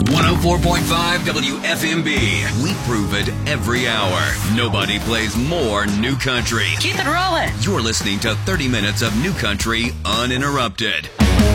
104.5 WFMB. We prove it every hour. Nobody plays more new country. Keep it rolling. You're listening to 30 minutes of new country uninterrupted.